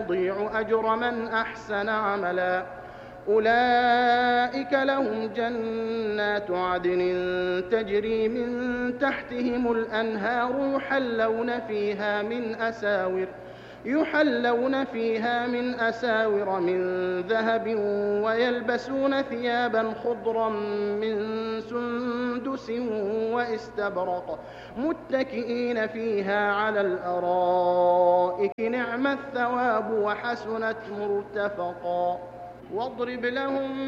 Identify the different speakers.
Speaker 1: نضيع أجر من أحسن عملا أولئك لهم جنات عدن تجري من تحتهم الأنهار يحلون فيها من أساور من ذهب ويلبسون ثيابا خضرا من سندس واستبرق متكئين فيها على الأرائك نعم الثواب وحسنت مرتفقا واضرب لهم